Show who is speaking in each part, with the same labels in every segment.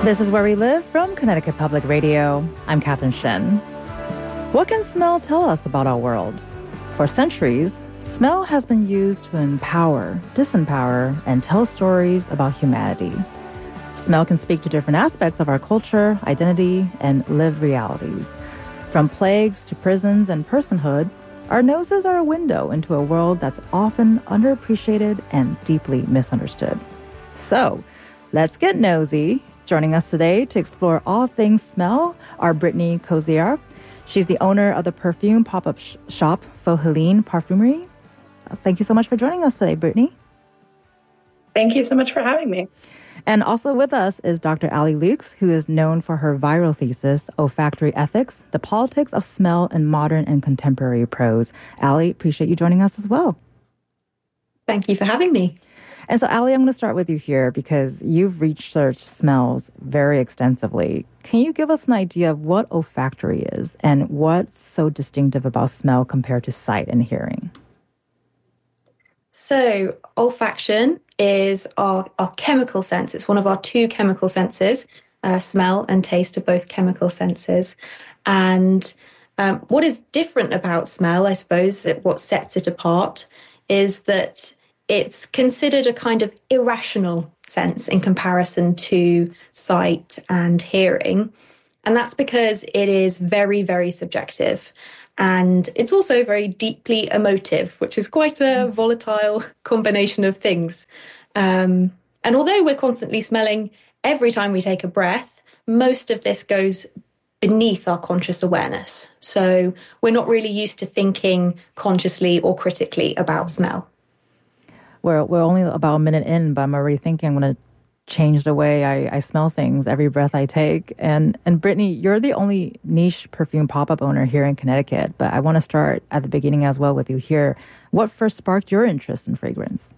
Speaker 1: This is Where We Live from Connecticut Public Radio. I'm Catherine Shen. What can smell tell us about our world? For centuries, smell has been used to empower, disempower, and tell stories about humanity. Smell can speak to different aspects of our culture, identity, and lived realities. From plagues to prisons and personhood, our noses are a window into a world that's often underappreciated and deeply misunderstood. So, let's get nosy. Joining us today to explore all things smell are Brittany Cozier. She's the owner of the perfume pop-up shop Fauxhalene Parfumerie. Thank you so much for joining us today, Brittany.
Speaker 2: Thank you so much for having me.
Speaker 1: And also with us is Dr. Ali Lukes, who is known for her viral thesis, Olfactory Ethics, the Politics of Smell in Modern and Contemporary Prose. Ali, appreciate you joining us as well.
Speaker 3: Thank you for having me.
Speaker 1: And so, Ali, I'm going to start with you here because you've researched smells very extensively. Can you give us an idea of what olfactory is and what's so distinctive about smell compared to sight and hearing?
Speaker 3: So, olfaction is our chemical sense. It's one of our two chemical senses. Smell and taste are both chemical senses. And what is different about smell, I suppose, what sets it apart, is that it's considered a kind of irrational sense in comparison to sight and hearing. And that's because it is very, very subjective. And it's also very deeply emotive, which is quite a volatile combination of things. And although we're constantly smelling every time we take a breath, most of this goes beneath our conscious awareness. So we're not really used to thinking consciously or critically about smell.
Speaker 1: We're only about a minute in, but I'm already thinking I'm going to change the way I smell things every breath I take. And Brittany, you're the only niche perfume pop-up owner here in Connecticut, but I want to start at the beginning as well with you here. What first sparked your interest in fragrance?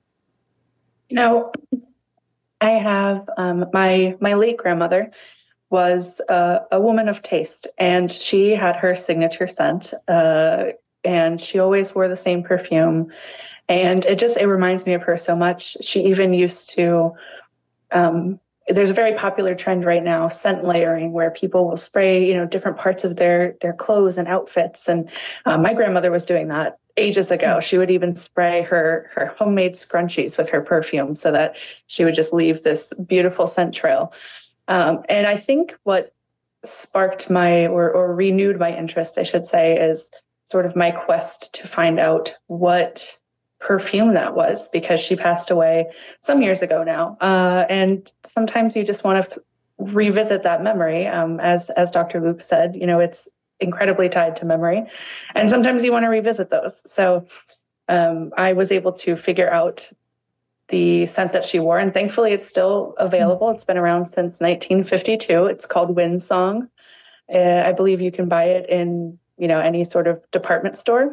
Speaker 2: You know, I have my late grandmother was a woman of taste, and she had her signature scent, and she always wore the same perfume. And it reminds me of her so much. She even used to, there's a very popular trend right now, scent layering, where people will spray, different parts of their clothes and outfits. And my grandmother was doing that ages ago. She would even spray her homemade scrunchies with her perfume so that she would just leave this beautiful scent trail. And I think what sparked or renewed my interest, I should say, is sort of my quest to find out what perfume that was, because she passed away some years ago now. And sometimes you just want to revisit that memory. As Dr. Luke said, it's incredibly tied to memory. And sometimes you want to revisit those. So I was able to figure out the scent that she wore. And thankfully, it's still available. It's been around since 1952. It's called Windsong. I believe you can buy it in, any sort of department store.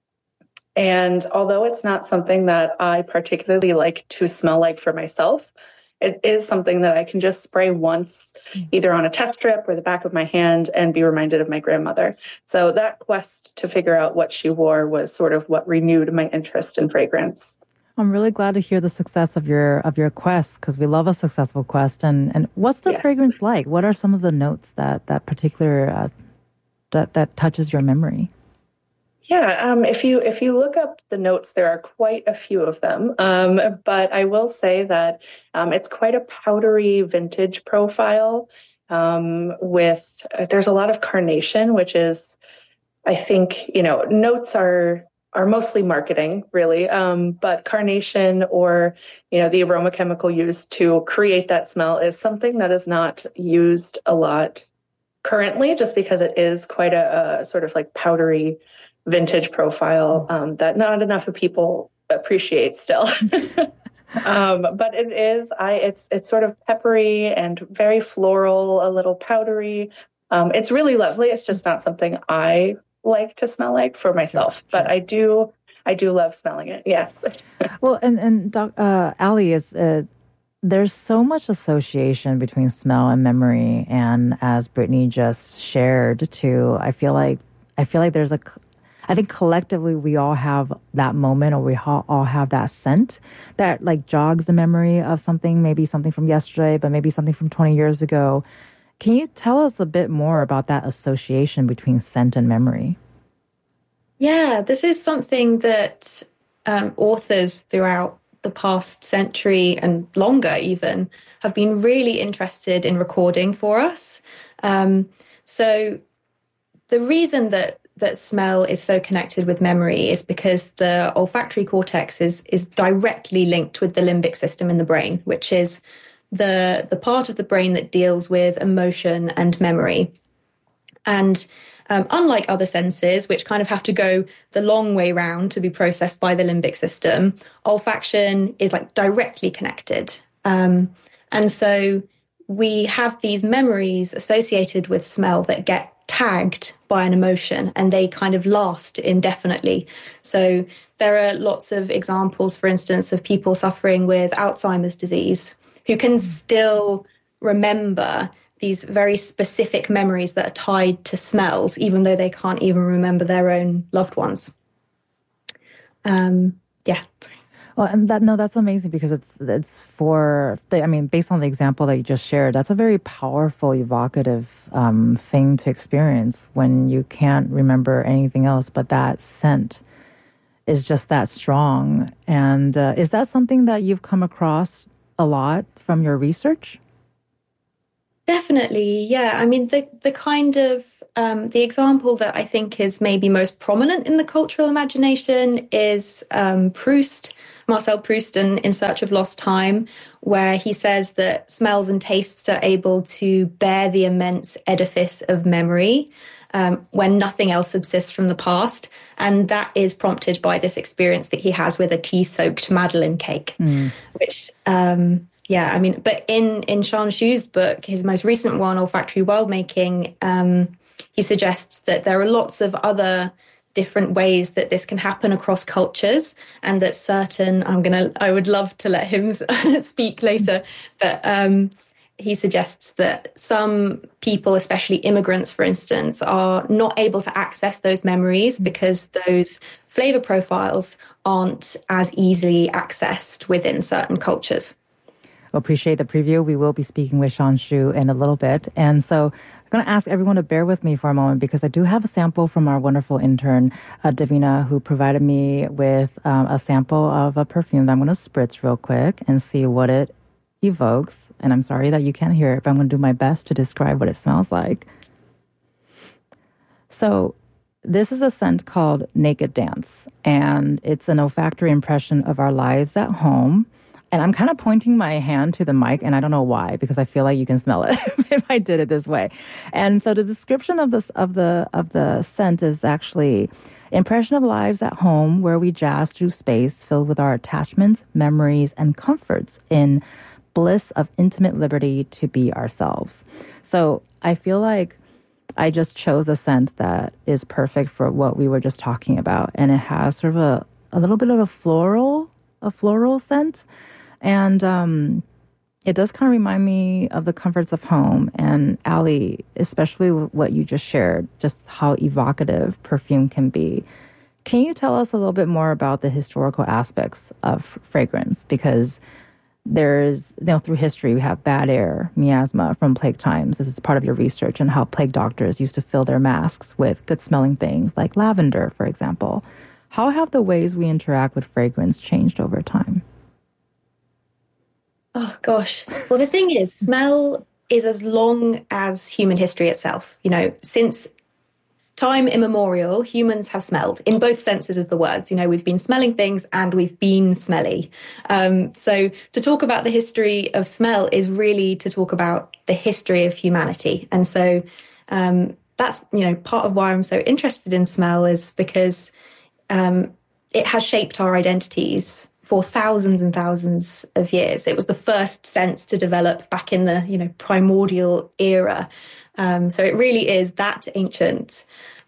Speaker 2: And although it's not something that I particularly like to smell like for myself, it is something that I can just spray once, either on a test strip or the back of my hand, and be reminded of my grandmother. So that quest to figure out what she wore was sort of what renewed my interest in fragrance.
Speaker 1: I'm really glad to hear the success of your quest, because we love a successful quest. And what's the fragrance like? What are some of the notes that particular that touches your memory?
Speaker 2: Yeah, if you look up the notes, there are quite a few of them. But I will say that it's quite a powdery vintage profile. There's a lot of carnation, which is, I think, notes are mostly marketing, really. But carnation, or the aroma chemical used to create that smell, is something that is not used a lot currently, just because it is quite a sort of like powdery vintage profile that not enough of people appreciate still. But it's sort of peppery and very floral, a little powdery. It's really lovely. It's just not something I like to smell like for myself, sure. But I do love smelling it. Yes.
Speaker 1: Well, and Ali, there's so much association between smell and memory, and as Brittany just shared too, I feel like there's I think collectively we all have that moment, or we all have that scent that like jogs the memory of something, maybe something from yesterday, but maybe something from 20 years ago. Can you tell us a bit more about that association between scent and memory?
Speaker 3: Yeah, this is something that authors throughout the past century and longer even have been really interested in recording for us. So the reason that smell is so connected with memory is because the olfactory cortex is directly linked with the limbic system in the brain, which is the part of the brain that deals with emotion and memory. And unlike other senses, which kind of have to go the long way round to be processed by the limbic system, olfaction is like directly connected. And so we have these memories associated with smell that get tagged by an emotion, and they kind of last indefinitely. So there are lots of examples, for instance, of people suffering with Alzheimer's disease who can still remember these very specific memories that are tied to smells, even though they can't even remember their own loved ones. Yeah.
Speaker 1: Well, and that's amazing, because it's based on the example that you just shared, that's a very powerful, evocative thing to experience when you can't remember anything else, but that scent is just that strong. And is that something that you've come across a lot from your research?
Speaker 3: Definitely, yeah. I mean, the kind of the example that I think is maybe most prominent in the cultural imagination is Marcel Proust in Search of Lost Time, where he says that smells and tastes are able to bear the immense edifice of memory when nothing else subsists from the past. And that is prompted by this experience that he has with a tea-soaked Madeleine cake, which... yeah, I mean, but in Shan Shu's book, his most recent one, Olfactory World Making, he suggests that there are lots of other different ways that this can happen across cultures, and that I would love to let him speak later, but he suggests that some people, especially immigrants, for instance, are not able to access those memories because those flavor profiles aren't as easily accessed within certain cultures.
Speaker 1: Appreciate the preview. We will be speaking with Shan Shu in a little bit. And so I'm going to ask everyone to bear with me for a moment, because I do have a sample from our wonderful intern, Davina, who provided me with a sample of a perfume that I'm going to spritz real quick and see what it evokes. And I'm sorry that you can't hear it, but I'm going to do my best to describe what it smells like. So this is a scent called Naked Dance, and it's an olfactory impression of our lives at home. And I'm kind of pointing my hand to the mic, and I don't know why, because I feel like you can smell it if I did it this way. And so the description of the scent is actually impression of lives at home where we jazz through space filled with our attachments, memories, and comforts in bliss of intimate liberty to be ourselves. So I feel like I just chose a scent that is perfect for what we were just talking about. And it has sort of a little bit of a floral scent. And it does kind of remind me of the comforts of home. And Ali, especially what you just shared, just how evocative perfume can be. Can you tell us a little bit more about the historical aspects of fragrance? Because there's, through history, we have bad air, miasma from plague times. This is part of your research, and how plague doctors used to fill their masks with good-smelling things like lavender, for example. How have the ways we interact with fragrance changed over time?
Speaker 3: Oh, gosh. Well, the thing is, smell is as long as human history itself. Since time immemorial, humans have smelled in both senses of the words. We've been smelling things and we've been smelly. So to talk about the history of smell is really to talk about the history of humanity. And so that's, part of why I'm so interested in smell, is because it has shaped our identities for thousands and thousands of years. It was the first sense to develop back in the, primordial era. So it really is that ancient.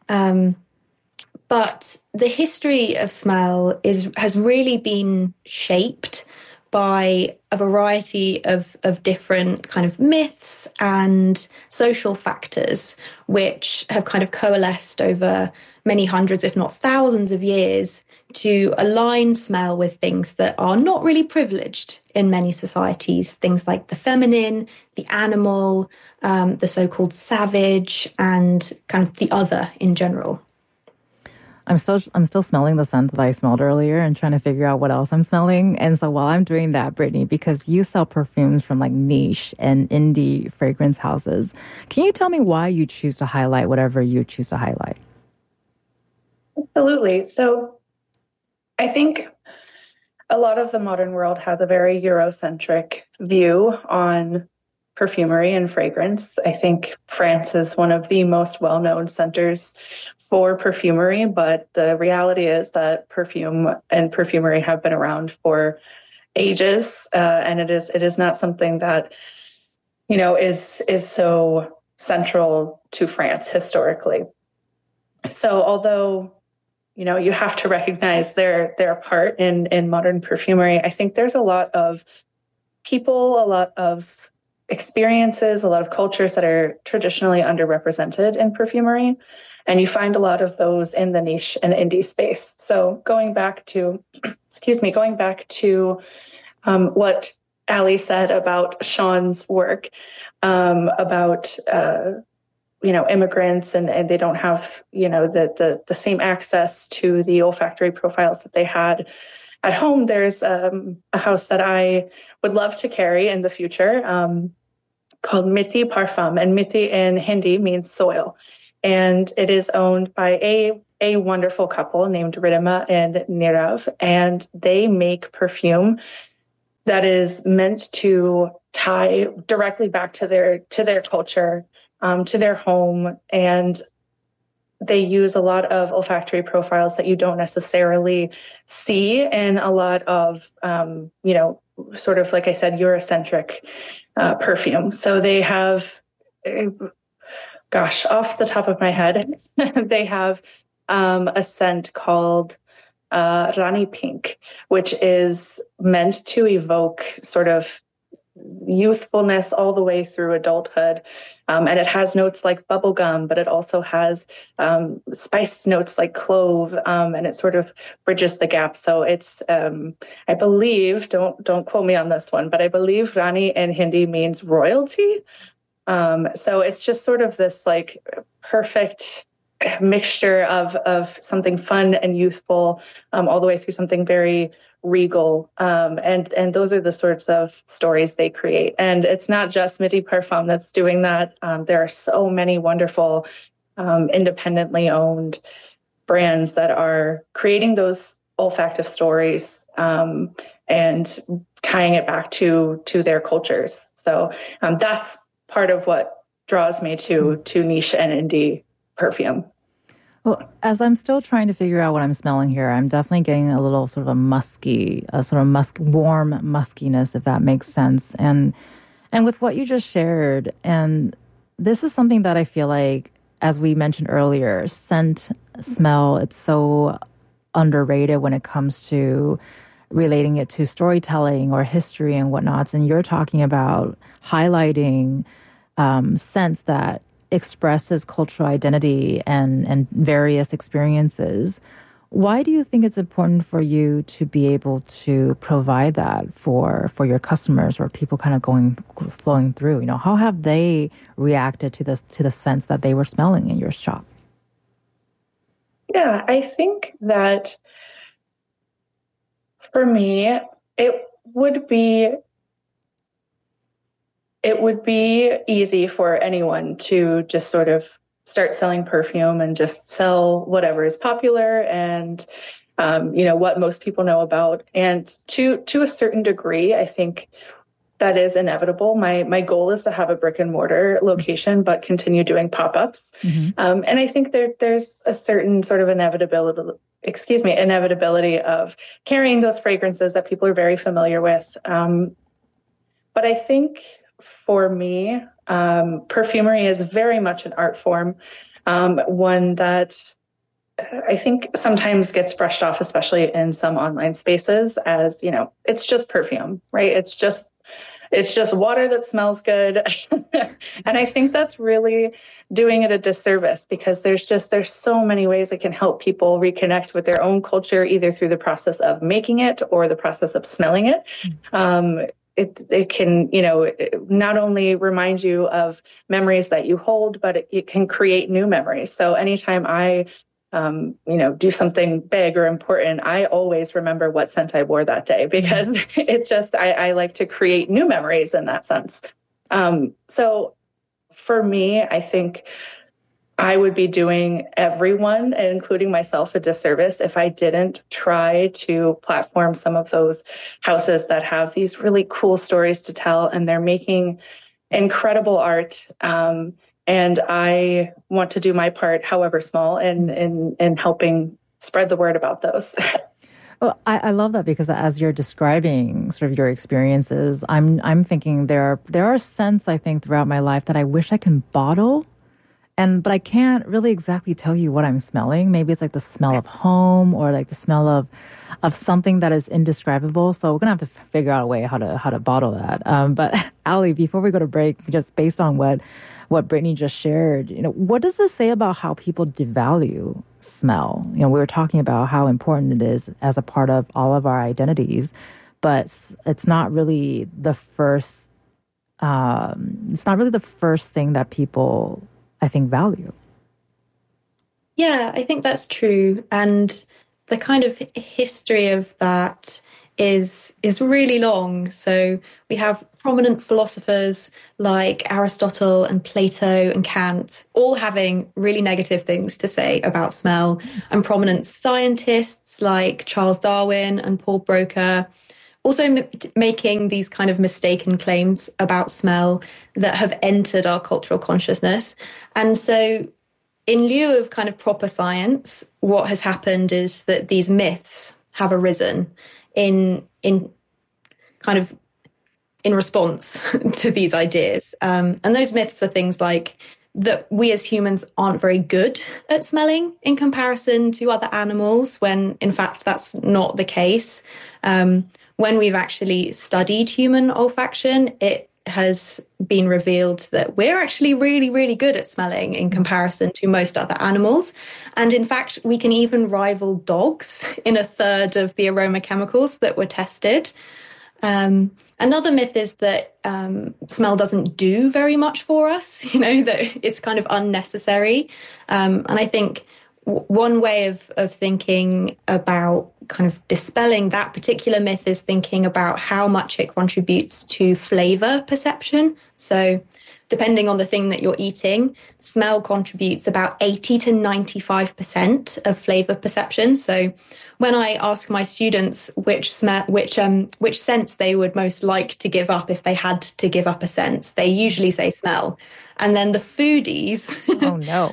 Speaker 3: But the history of smell has really been shaped by a variety of different kind of myths and social factors, which have kind of coalesced over many hundreds, if not thousands of years to align smell with things that are not really privileged in many societies, things like the feminine, the animal, the so-called savage, and kind of the other in general.
Speaker 1: I'm still smelling the scent that I smelled earlier and trying to figure out what else I'm smelling. And so while I'm doing that, Brittany, because you sell perfumes from like niche and indie fragrance houses, can you tell me why you choose to highlight whatever you choose to highlight?
Speaker 2: Absolutely. So I think a lot of the modern world has a very Eurocentric view on perfumery and fragrance. I think France is one of the most well-known centers for perfumery, but the reality is that perfume and perfumery have been around for ages, and it is not something that is so central to France historically. So although you have to recognize their part in modern perfumery, I think there's a lot of people, a lot of experiences, a lot of cultures that are traditionally underrepresented in perfumery. And you find a lot of those in the niche and indie space. So going back to what Ali said about Sean's work, about immigrants and they don't have the same access to the olfactory profiles that they had at home. There's a house that I would love to carry in the future called Mitti Parfum, and Mitti in Hindi means soil, and it is owned by a wonderful couple named Ridhima and Nirav, and they make perfume that is meant to tie directly back to their culture, to their home, and they use a lot of olfactory profiles that you don't necessarily see in a lot of, sort of, like I said, Eurocentric perfume. So they have, off the top of my head, they have a scent called Rani Pink, which is meant to evoke sort of youthfulness all the way through adulthood. And it has notes like bubblegum, but it also has spiced notes like clove, and it sort of bridges the gap. So it's, I believe, don't quote me on this one, but I believe Rani in Hindi means royalty. So it's just sort of this like perfect mixture of something fun and youthful, all the way through something very regal, and those are the sorts of stories they create. And it's not just Mitti Parfum that's doing that. There are so many wonderful independently owned brands that are creating those olfactive stories, and tying it back to their cultures. So that's part of what draws me to niche and indie perfume.
Speaker 1: Well, as I'm still trying to figure out what I'm smelling here, I'm definitely getting a little sort of a musky, warm muskiness, if that makes sense. And with what you just shared, and this is something that I feel like, as we mentioned earlier, scent, smell, it's so underrated when it comes to relating it to storytelling or history and whatnots. And you're talking about highlighting scents that expresses cultural identity and various experiences. Why do you think it's important for you to be able to provide that for your customers or people kind of flowing through? How have they reacted to the scents that they were smelling in your shop?
Speaker 2: Yeah, I think that for me, it would be easy for anyone to just sort of start selling perfume and just sell whatever is popular and, what most people know about. And to a certain degree, I think that is inevitable. My goal is to have a brick and mortar location, but continue doing pop-ups. Mm-hmm. And I think there's a certain sort of inevitability of carrying those fragrances that people are very familiar with. But I think for me, perfumery is very much an art form, one that I think sometimes gets brushed off, especially in some online spaces, as, it's just perfume, right? It's it's just water that smells good. And I think that's really doing it a disservice, because there's so many ways it can help people reconnect with their own culture, either through the process of making it or the process of smelling it. It can, not only remind you of memories that you hold, but it can create new memories. So anytime I do something big or important, I always remember what scent I wore that day, because it's just, I like to create new memories in that sense. So for me, I think I would be doing everyone, including myself, a disservice if I didn't try to platform some of those houses that have these really cool stories to tell, and they're making incredible art. And I want to do my part, however small, in helping spread the word about those.
Speaker 1: Well, I love that, because as you're describing sort of your experiences, I'm thinking there are scents, I think, throughout my life that I wish I can bottle. But I can't really exactly tell you what I'm smelling. Maybe it's like the smell of home, or like the smell of something that is indescribable. So we're gonna have to figure out a way how to bottle that. But Ali, before we go to break, just based on what Brittany just shared, what does this say about how people devalue smell? We were talking about how important it is as a part of all of our identities, but it's not really the first. It's not really the first thing that people, I think, value.
Speaker 3: Yeah, I think that's true. And the kind of history of that is really long. So we have prominent philosophers like Aristotle and Plato and Kant, all having really negative things to say about smell, and prominent scientists like Charles Darwin and Paul Broca, also making these kind of mistaken claims about smell that have entered our cultural consciousness. And so in lieu of kind of proper science, what has happened is that these myths have arisen in response to these ideas. And those myths are things like that we as humans aren't very good at smelling in comparison to other animals, when in fact that's not the case. When we've actually studied human olfaction, it has been revealed that we're actually really, really good at smelling in comparison to most other animals. And in fact, we can even rival dogs in a third of the aroma chemicals that were tested. Another myth is that smell doesn't do very much for us, that it's kind of unnecessary. And I think one way of thinking about kind of dispelling that particular myth is thinking about how much it contributes to flavor perception. So depending on the thing that you're eating, smell contributes about 80 to 95% of flavor perception. So when I ask my students which sense they would most like to give up if they had to give up a sense, they usually say smell. And then the foodies,
Speaker 1: oh no,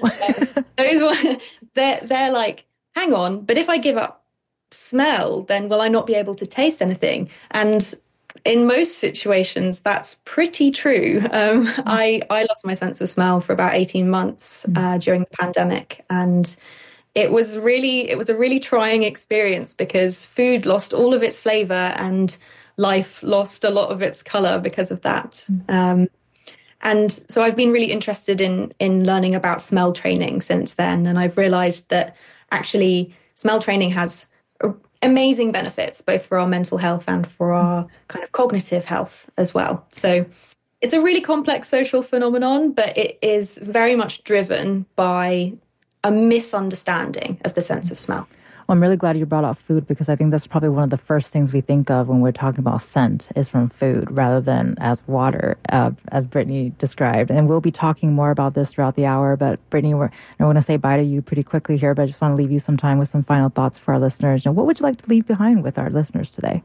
Speaker 3: they're like, hang on, but if I give up smell, then will I not be able to taste anything? And in most situations, that's pretty true. I lost my sense of smell for about 18 months during the pandemic, and it was a really trying experience, because food lost all of its flavor and life lost a lot of its color because of that. And so I've been really interested in learning about smell training since then. And I've realized that actually smell training has amazing benefits, both for our mental health and for our kind of cognitive health as well. So it's a really complex social phenomenon, but it is very much driven by a misunderstanding of the sense of smell.
Speaker 1: Well, I'm really glad you brought up food, because I think that's probably one of the first things we think of when we're talking about scent is from food rather than as water, as Brittany described. And we'll be talking more about this throughout the hour. But Brittany, we're going to say bye to you pretty quickly here, but I just want to leave you some time with some final thoughts for our listeners. What would you like to leave behind with our listeners today?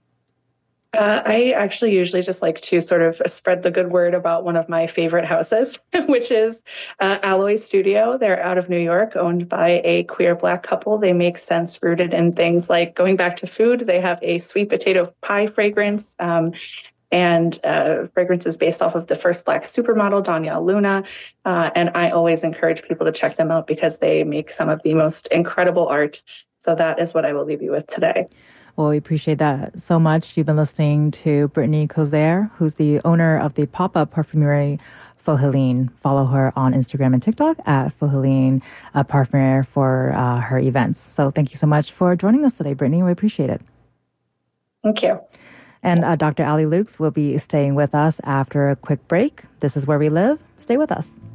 Speaker 2: I actually usually just like to sort of spread the good word about one of my favorite houses, which is Alloy Studio. They're out of New York, owned by a queer Black couple. They make scents rooted in things like, going back to food, they have a sweet potato pie fragrance, and fragrances based off of the first Black supermodel, Danielle Luna. And I always encourage people to check them out, because they make some of the most incredible art. So that is what I will leave you with today.
Speaker 1: Well, we appreciate that so much. You've been listening to Brittany Cozaire, who's the owner of the pop-up perfumery Fauxhelene. Follow her on Instagram and TikTok at Fauxhelene Parfumeur for her events. So thank you so much for joining us today, Brittany. We appreciate it.
Speaker 2: Thank you.
Speaker 1: And Dr. Ali Lukes will be staying with us after a quick break. This is Where We Live. Stay with us.